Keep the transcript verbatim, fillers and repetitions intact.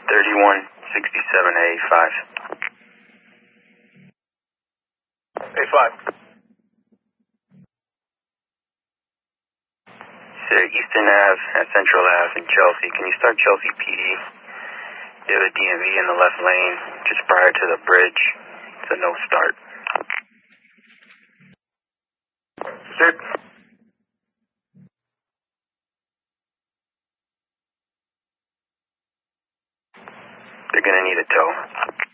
thirty-one sixty-seven A five. A five. Sir, Eastern Ave at Central Ave in Chelsea. Can you start Chelsea P D? You have a D M V in the left lane, just prior to the bridge. It's a no start. Sit. They're gonna need a tow.